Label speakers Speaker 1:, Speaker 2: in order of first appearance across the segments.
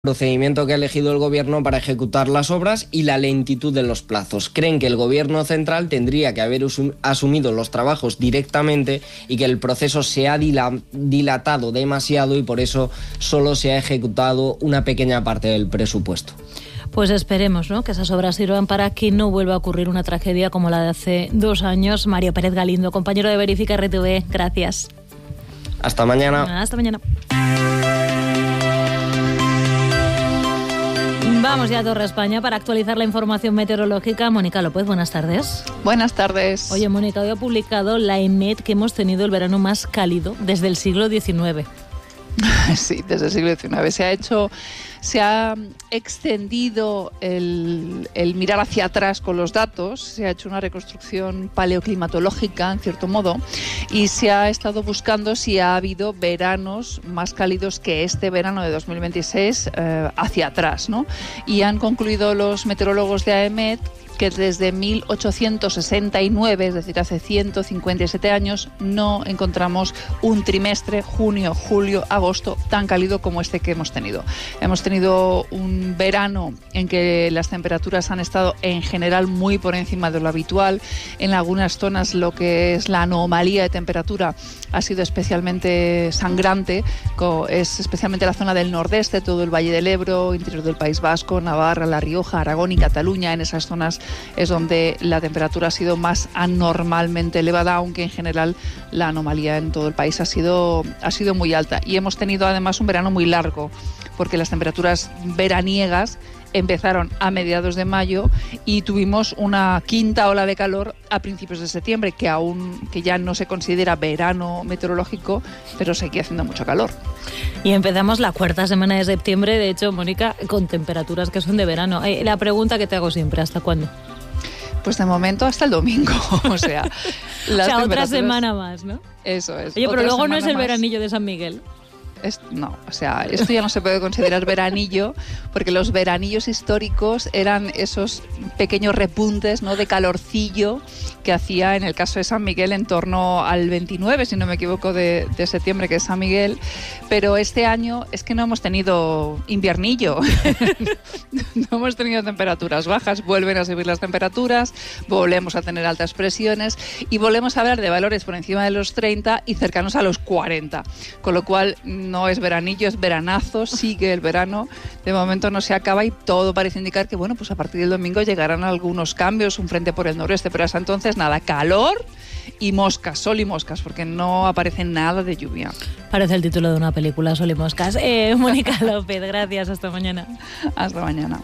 Speaker 1: procedimiento que ha elegido el gobierno para ejecutar las obras y la lentitud de los plazos. Creen que el gobierno central tendría que haber asumido los trabajos directamente y que el proceso se ha dilatado demasiado y por eso solo se ha ejecutado una pequeña parte del presupuesto.
Speaker 2: Pues esperemos, ¿no?, que esas obras sirvan para que no vuelva a ocurrir una tragedia como la de hace 2 años. Mario Pérez Galindo, compañero de Verifica RTV, gracias.
Speaker 1: Hasta mañana.
Speaker 2: Hasta mañana. Vamos ya a Torre España para actualizar la información meteorológica. Mónica López, buenas tardes.
Speaker 3: Buenas tardes.
Speaker 2: Oye, Mónica, hoy ha publicado la EMET que hemos tenido el verano más cálido desde el siglo XIX.
Speaker 3: Sí, desde el siglo XIX. Se ha extendido el mirar hacia atrás con los datos, se ha hecho una reconstrucción paleoclimatológica, en cierto modo, y se ha estado buscando si ha habido veranos más cálidos que este verano de 2026 hacia atrás, ¿no? Y han concluido los meteorólogos de AEMET que desde 1869, es decir, hace 157 años, no encontramos un trimestre, junio, julio, agosto, tan cálido como este que hemos tenido. Hemos tenido un verano en que las temperaturas han estado en general muy por encima de lo habitual. En algunas zonas lo que es la anomalía de temperatura ha sido especialmente sangrante, es especialmente la zona del nordeste, todo el Valle del Ebro, interior del País Vasco, Navarra, La Rioja, Aragón y Cataluña. En esas zonas es donde la temperatura ha sido más anormalmente elevada, aunque en general la anomalía en todo el país ha sido muy alta. Y hemos tenido además un verano muy largo, porque las temperaturas veraniegas empezaron a mediados de mayo y tuvimos una quinta ola de calor a principios de septiembre, que ya no se considera verano meteorológico, pero sigue haciendo mucho calor.
Speaker 2: Y empezamos la 4ª semana de septiembre, de hecho, Mónica, con temperaturas que son de verano. La pregunta que te hago siempre, ¿hasta cuándo?
Speaker 3: Pues de momento hasta el domingo, o sea,
Speaker 2: otra semana más, ¿no?
Speaker 3: Eso es.
Speaker 2: Oye, pero luego no es el veranillo de San Miguel.
Speaker 3: No, o sea, esto ya no se puede considerar veranillo, porque los veranillos históricos eran esos pequeños repuntes, ¿no?, de calorcillo que hacía en el caso de San Miguel en torno al 29, si no me equivoco, de septiembre, que es San Miguel. Pero este año es que no hemos tenido inviernillo, no hemos tenido temperaturas bajas, vuelven a subir las temperaturas, volvemos a tener altas presiones y volvemos a hablar de valores por encima de los 30 y cercanos a los 40, con lo cual no es veranillo, es veranazo, sigue el verano, de momento no se acaba y todo parece indicar que, bueno, pues a partir del domingo llegarán algunos cambios, un frente por el noroeste, pero hasta entonces nada, calor y moscas, sol y moscas, porque no aparece nada de lluvia.
Speaker 2: Parece el título de una película, Sol y moscas. Mónica López, gracias, hasta mañana.
Speaker 3: Hasta mañana.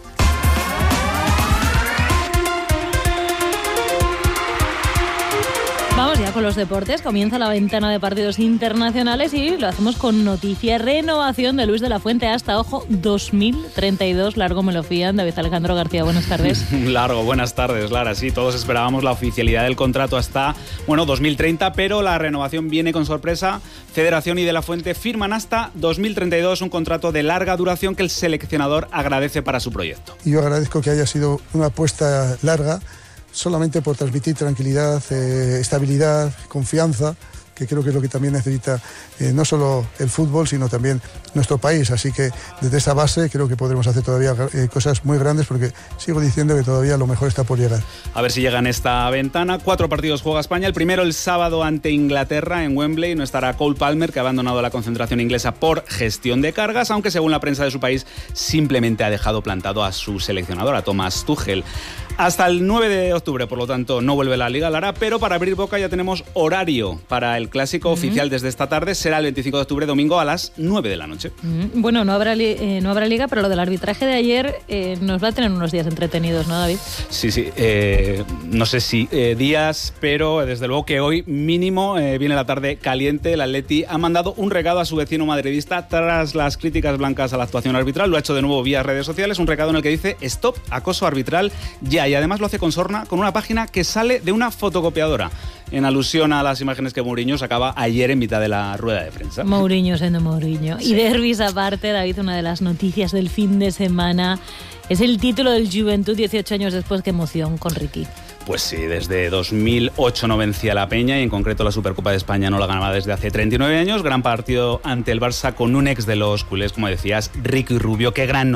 Speaker 2: Vamos ya con los deportes. Comienza la ventana de partidos internacionales y lo hacemos con noticia. Renovación de Luis de la Fuente hasta, ojo, 2032. Largo me lo fían. David Alejandro García, buenas tardes.
Speaker 4: Largo, buenas tardes, Lara. Sí, todos esperábamos la oficialidad del contrato hasta, 2030, pero la renovación viene con sorpresa. Federación y de la Fuente firman hasta 2032 un contrato de larga duración que el seleccionador agradece para su proyecto.
Speaker 5: Y yo agradezco que haya sido una apuesta larga, solamente por transmitir tranquilidad, estabilidad, confianza, que creo que es lo que también necesita no solo el fútbol, sino también nuestro país. Así que desde esa base creo que podremos hacer todavía cosas muy grandes, porque sigo diciendo que todavía lo mejor está por llegar.
Speaker 4: A ver si llega en esta ventana. 4 partidos juega España. El primero el sábado ante Inglaterra en Wembley. No estará Cole Palmer, que ha abandonado la concentración inglesa por gestión de cargas, aunque según la prensa de su país simplemente ha dejado plantado a su seleccionador, a Thomas Tuchel. Hasta el 9 de octubre, por lo tanto, no vuelve la Liga, Lara, pero para abrir boca ya tenemos horario para el clásico oficial desde esta tarde. Será el 25 de octubre, domingo, a las 9 de la noche.
Speaker 2: Bueno, no habrá Liga, pero lo del arbitraje de ayer nos va a tener unos días entretenidos, ¿no, David?
Speaker 4: Sí, no sé si días, pero desde luego que hoy mínimo viene la tarde caliente. El Atleti ha mandado un recado a su vecino madridista tras las críticas blancas a la actuación arbitral. Lo ha hecho de nuevo vía redes sociales, un recado en el que dice stop, acoso arbitral ya. Y además lo hace con sorna, con una página que sale de una fotocopiadora, en alusión a las imágenes que Mourinho sacaba ayer en mitad de la rueda de prensa.
Speaker 2: Mourinho siendo Mourinho. Sí. Y derbis aparte, David, una de las noticias del fin de semana es el título del Juventud 18 años después. Qué emoción con Riqui.
Speaker 4: Pues sí, desde 2008 no vencía la Peña y en concreto la Supercopa de España no la ganaba desde hace 39 años. Gran partido ante el Barça con un ex de los culés, como decías, Ricky Rubio. Qué gran